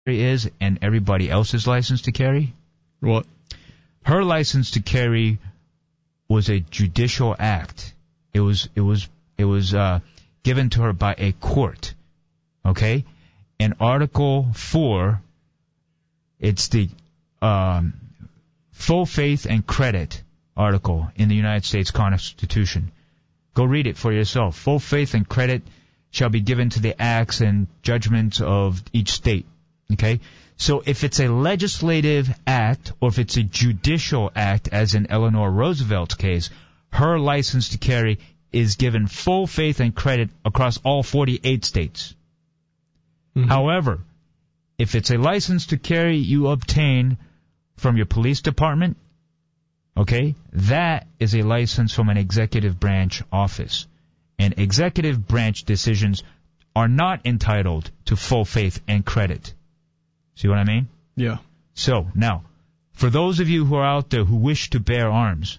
is and everybody else's license to carry? What? Her license to carry was a judicial act. It was given to her by a court. Okay? In Article 4, it's the full faith and credit article in the United States Constitution. Go read it for yourself. Full faith and credit shall be given to the acts and judgments of each state. Okay? So if it's a legislative act or if it's a judicial act, as in Eleanor Roosevelt's case, her license to carry is given full faith and credit across all 48 states. Mm-hmm. However, if it's a license to carry you obtain from your police department, okay, that is a license from an executive branch office. And executive branch decisions are not entitled to full faith and credit. See what I mean? Yeah. So, now, for those of you who are out there who wish to bear arms,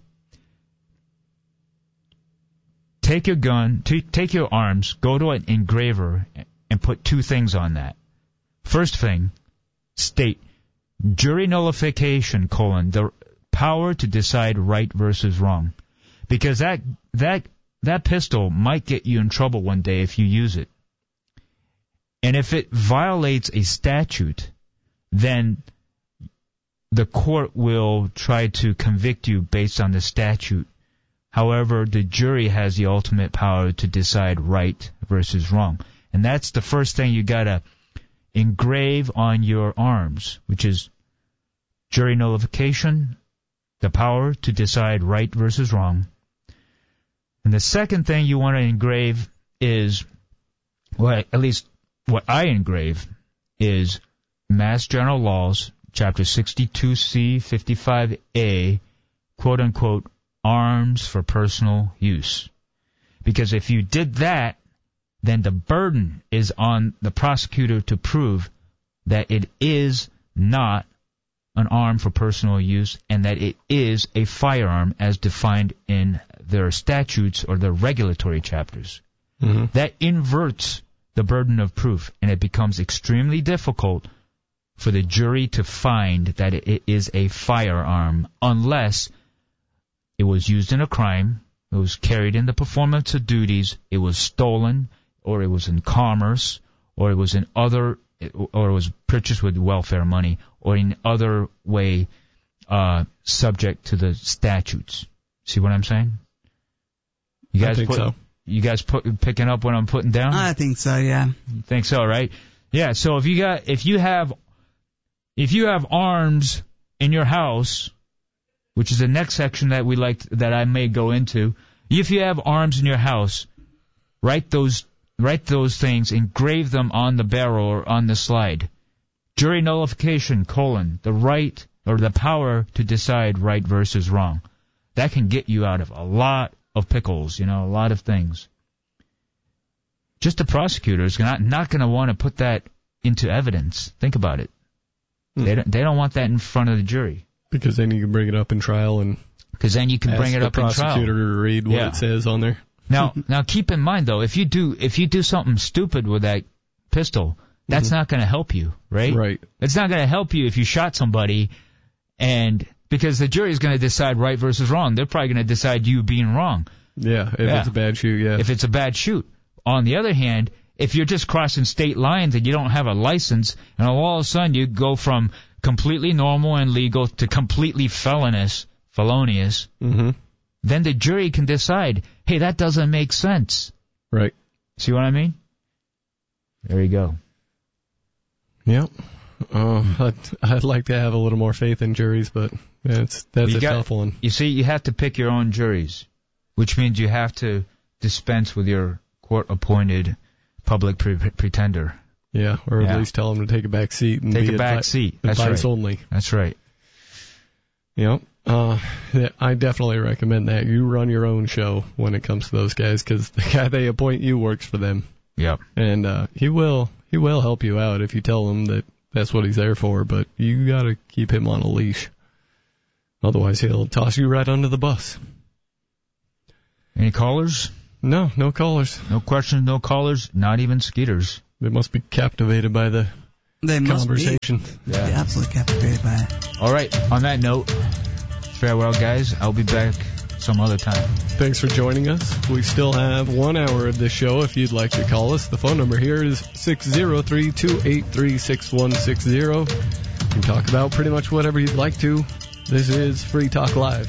take your gun, take your arms, go to an engraver, and put two things on that. First thing, state, jury nullification, the power to decide right versus wrong. Because that pistol might get you in trouble one day if you use it. And if it violates a statute, then the court will try to convict you based on the statute. However, the jury has the ultimate power to decide right versus wrong. And that's the first thing you gotta engrave on your arms, which is jury nullification, the power to decide right versus wrong. And the second thing you want to engrave is, well, at least what I engrave is Mass General Laws, Chapter 62C, 55A, quote-unquote, arms for personal use. Because if you did that, then the burden is on the prosecutor to prove that it is not an arm for personal use and that it is a firearm as defined in their statutes or their regulatory chapters. Mm-hmm. That inverts the burden of proof, and it becomes extremely difficult for the jury to find that it is a firearm unless it was used in a crime, it was carried in the performance of duties, it was stolen, or it was in commerce, or it was or it was purchased with welfare money, or in other way subject to the statutes. See what I'm saying? I think so. You guys picking up what I'm putting down? I think so, yeah. You think so, right? Yeah. So if you have arms in your house, which is the next section that I may go into, if you have arms in your house, write those things, engrave them on the barrel or on the slide. Jury nullification, the right or the power to decide right versus wrong. That can get you out of a lot of pickles, a lot of things. Just the prosecutor is not going to want to put that into evidence. Think about it. Mm. They don't want that in front of the jury. Because then you can bring it up in trial and because then you can bring it up in trial. Ask the prosecutor to read what it says on there. Now keep in mind though, if you do something stupid with that pistol, that's not going to help you, right? Right. It's not going to help you if you shot somebody, and because the jury is going to decide right versus wrong, they're probably going to decide you being wrong. Yeah, if it's a bad shoot, yeah. If it's a bad shoot. On the other hand, if you're just crossing state lines and you don't have a license, and all of a sudden you go from completely normal and legal to completely felonious, then the jury can decide, hey, that doesn't make sense. Right. See what I mean? There you go. Yep. I'd like to have a little more faith in juries, but that's a tough one. You see, you have to pick your own juries, which means you have to dispense with your court-appointed public pretender. Yeah, or at least tell them to take a back seat and take a back seat. That's advice right. only. That's right. Yep. I definitely recommend that. You run your own show when it comes to those guys, because the guy they appoint you works for them. Yep. And he will help you out if you tell him that that's what he's there for, but you got to keep him on a leash. Otherwise, he'll toss you right under the bus. Any callers? No callers. No questions, no callers, not even Skeeters. They must be captivated by the They must conversation. be. Yeah. Be absolutely captivated by it. All right. On that note, farewell, guys. I'll be back some other time. Thanks for joining us. We still have 1 hour of this show if you'd like to call us. The phone number here is 603-283-6160. You can talk about pretty much whatever you'd like to. This is Free Talk Live.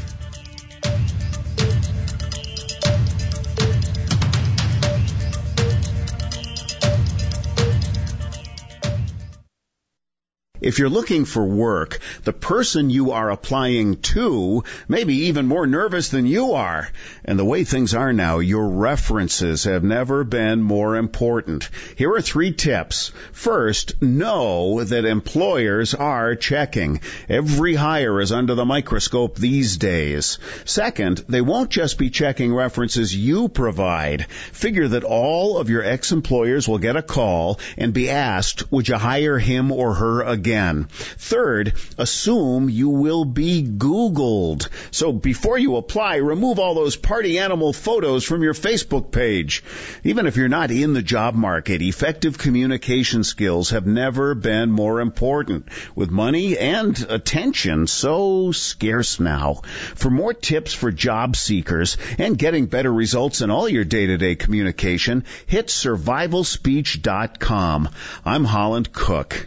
If you're looking for work, the person you are applying to may be even more nervous than you are. And the way things are now, your references have never been more important. Here are 3 tips. First, know that employers are checking. Every hire is under the microscope these days. Second, they won't just be checking references you provide. Figure that all of your ex-employers will get a call and be asked, would you hire him or her again? Third, assume you will be Googled. So before you apply, remove all those party animal photos from your Facebook page. Even if you're not in the job market, effective communication skills have never been more important, with money and attention so scarce now. For more tips for job seekers and getting better results in all your day-to-day communication, hit survivalspeech.com. I'm Holland Cook.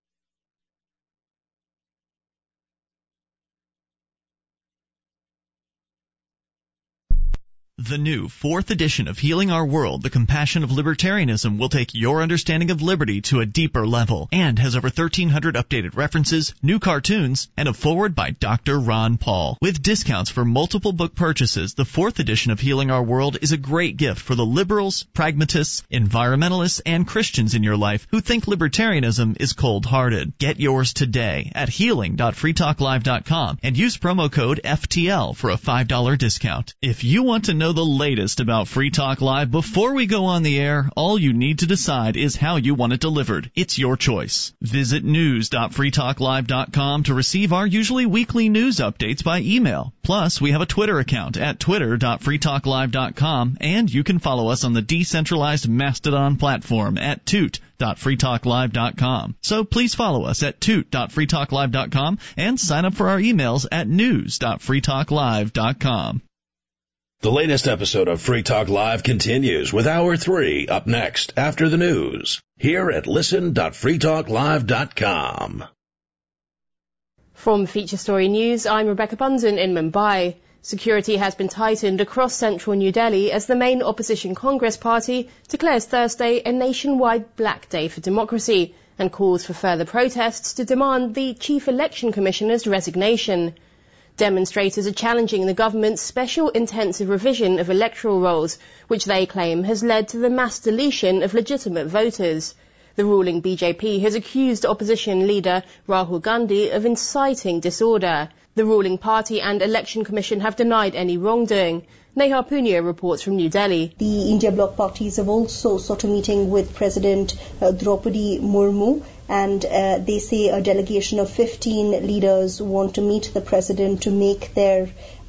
The new 4th edition of Healing Our World, The Compassion of Libertarianism, will take your understanding of liberty to a deeper level and has over 1,300 updated references, new cartoons, and a foreword by Dr. Ron Paul. With discounts for multiple book purchases, the 4th edition of Healing Our World is a great gift for the liberals, pragmatists, environmentalists, and Christians in your life who think libertarianism is cold-hearted. Get yours today at healing.freetalklive.com and use promo code FTL for a $5 discount. If you want to know the latest about Free Talk Live before we go on the air, all you need to decide is how you want it delivered. It's your choice. Visit news.freetalklive.com to receive our usually weekly news updates by email. Plus, we have a Twitter account at twitter.freetalklive.com, and you can follow us on the decentralized Mastodon platform at toot.freetalklive.com. So please follow us at toot.freetalklive.com and sign up for our emails at news.freetalklive.com. The latest episode of Free Talk Live continues with Hour 3 up next after the news here at listen.freetalklive.com. From Feature Story News, I'm Rebecca Bunsen in Mumbai. Security has been tightened across central New Delhi as the main opposition Congress party declares Thursday a nationwide Black Day for democracy and calls for further protests to demand the Chief Election Commissioner's resignation. Demonstrators are challenging the government's special intensive revision of electoral rolls, which they claim has led to the mass deletion of legitimate voters. The ruling BJP has accused opposition leader Rahul Gandhi of inciting disorder. The ruling party and Election Commission have denied any wrongdoing. Neha Punia reports from New Delhi. The India Bloc parties have also sought a meeting with President Draupadi Murmu, and they say a delegation of 15 leaders want to meet the president to make their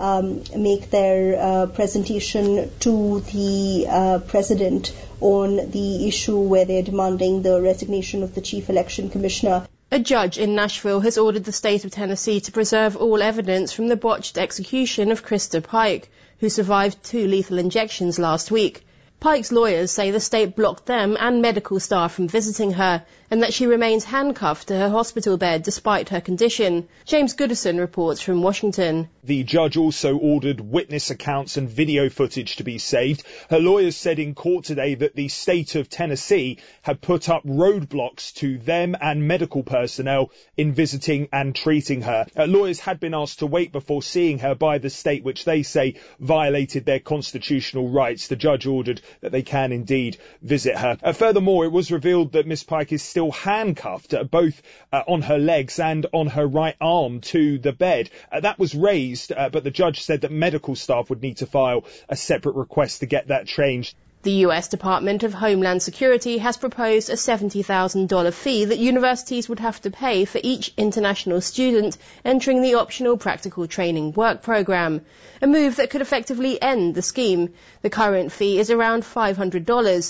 presentation to the president on the issue where they're demanding the resignation of the Chief Election Commissioner. A judge in Nashville has ordered the state of Tennessee to preserve all evidence from the botched execution of Krista Pike, who survived 2 lethal injections last week. Pike's lawyers say the state blocked them and medical staff from visiting her, and that she remains handcuffed to her hospital bed despite her condition. James Goodison reports from Washington. The judge also ordered witness accounts and video footage to be saved. Her lawyers said in court today that the state of Tennessee had put up roadblocks to them and medical personnel in visiting and treating her. Lawyers had been asked to wait before seeing her by the state, which they say violated their constitutional rights. The judge ordered that they can indeed visit her. Furthermore, it was revealed that Miss Pike is still handcuffed, both on her legs and on her right arm to the bed. That was raised, but the judge said that medical staff would need to file a separate request to get that changed. The US Department of Homeland Security has proposed a $70,000 fee that universities would have to pay for each international student entering the optional practical training work program, a move that could effectively end the scheme. The current fee is around $500.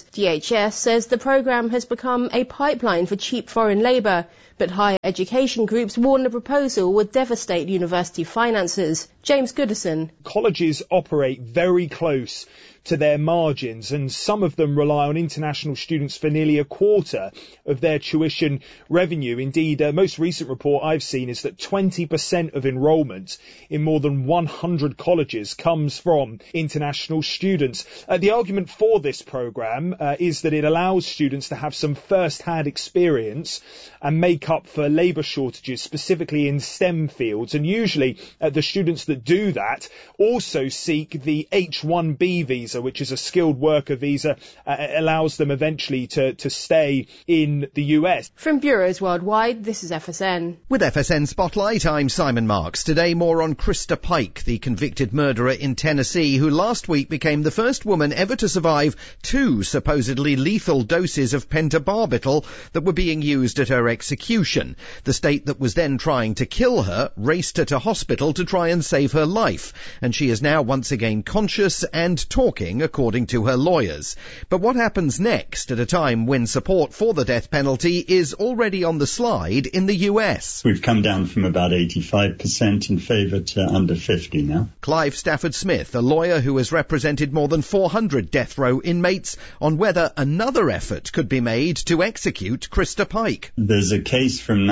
DHS says the program has become a pipeline for cheap foreign labour, but higher education groups warn the proposal would devastate university finances. James Goodison. Colleges operate very close to their margins, and some of them rely on international students for nearly a quarter of their tuition revenue. Indeed, a most recent report I've seen is that 20% of enrolment in more than 100 colleges comes from international students. The argument for this programme is that it allows students to have some first-hand experience and make up for labour shortages, specifically in STEM fields. And usually the students that do that also seek the H-1B visa, which is a skilled worker visa, allows them eventually to stay in the US. From bureaus worldwide, this is FSN. With FSN Spotlight, I'm Simon Marks. Today, more on Krista Pike, the convicted murderer in Tennessee, who last week became the first woman ever to survive 2 supposedly lethal doses of pentobarbital that were being used at her execution. The state that was then trying to kill her raced her to hospital to try and save her life, and she is now once again conscious and talking, according to her lawyers. But what happens next at a time when support for the death penalty is already on the slide in the US? We've come down from about 85% in favour to under 50 now. Clive Stafford Smith, a lawyer who has represented more than 400 death row inmates, on whether another effort could be made to execute Krista Pike. There's a case from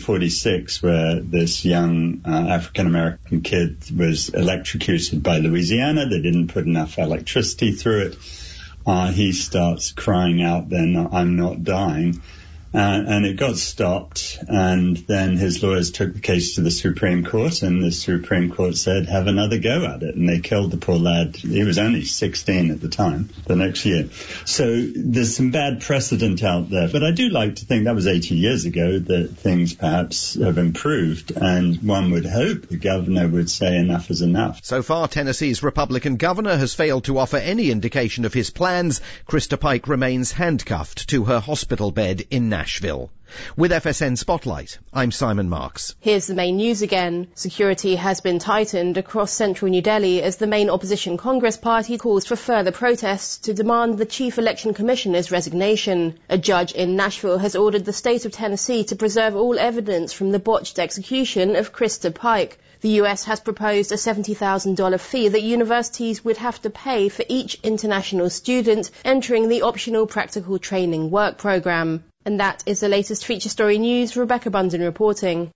1946 where this young African-American kid was electrocuted by Louisiana. They didn't put enough electricity through it. He starts crying out then, "I'm not dying." And it got stopped, and then his lawyers took the case to the Supreme Court, and the Supreme Court said, have another go at it. And they killed the poor lad. He was only 16 at the time, the next year. So there's some bad precedent out there. But I do like to think that was 80 years ago, that things perhaps have improved, and one would hope the governor would say enough is enough. So far, Tennessee's Republican governor has failed to offer any indication of his plans. Krista Pike remains handcuffed to her hospital bed in Nashville. With FSN Spotlight, I'm Simon Marks. Here's the main news again. Security has been tightened across central New Delhi as the main opposition Congress party calls for further protests to demand the chief election commissioner's resignation. A judge in Nashville has ordered the state of Tennessee to preserve all evidence from the botched execution of Krista Pike. The US has proposed a $70,000 fee that universities would have to pay for each international student entering the optional practical training work program. And that is the latest feature story news. Rebecca Bunden reporting.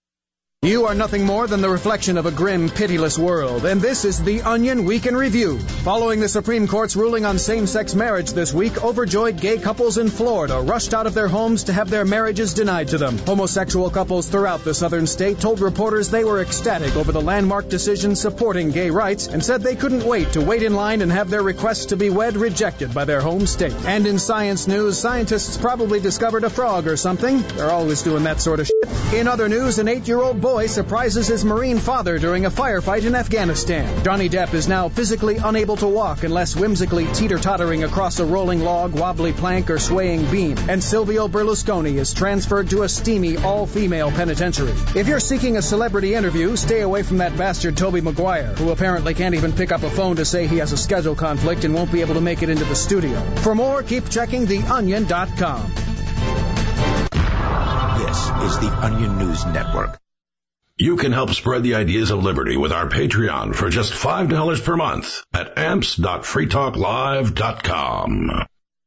You are nothing more than the reflection of a grim, pitiless world, and this is The Onion Week in Review. Following the Supreme Court's ruling on same-sex marriage this week, overjoyed gay couples in Florida rushed out of their homes to have their marriages denied to them. Homosexual couples throughout the southern state told reporters they were ecstatic over the landmark decision supporting gay rights and said they couldn't wait in line and have their requests to be wed rejected by their home state. And in science news, scientists probably discovered a frog or something. They're always doing that sort of shit. In other news, an 8-year-old boy surprises his Marine father during a firefight in Afghanistan. Johnny Depp is now physically unable to walk unless whimsically teeter-tottering across a rolling log, wobbly plank, or swaying beam. And Silvio Berlusconi is transferred to a steamy, all-female penitentiary. If you're seeking a celebrity interview, stay away from that bastard Tobey Maguire, who apparently can't even pick up a phone to say he has a schedule conflict and won't be able to make it into the studio. For more, keep checking TheOnion.com. This is the Onion News Network. You can help spread the ideas of liberty with our Patreon for just $5 per month at amps.freetalklive.com.